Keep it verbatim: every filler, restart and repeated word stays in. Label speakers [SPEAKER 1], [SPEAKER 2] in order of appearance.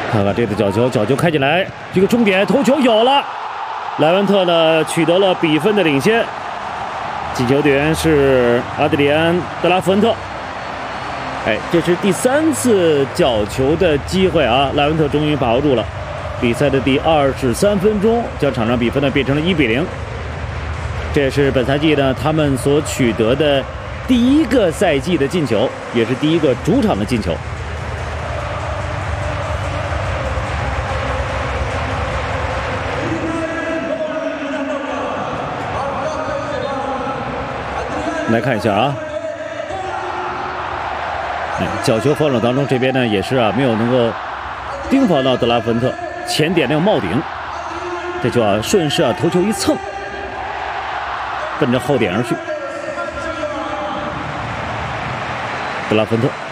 [SPEAKER 1] 看看这个角球，角球开进来，这个终点头球有了，莱万特呢取得了比分的领先。进球点是阿德里安·德拉福恩特。哎，这是第三次角球的机会啊，莱万特终于把握住了。比赛的第二十三分钟，将场上比分呢变成了一比零。这也是本赛季呢他们所取得的第一个赛季的进球，也是第一个主场的进球。来看一下啊，哎，角球防守当中，这边呢也是啊，没有能够盯防到德拉福恩特前点那个帽顶，这就啊顺势啊头球一蹭，奔着后点而去。德拉福恩特。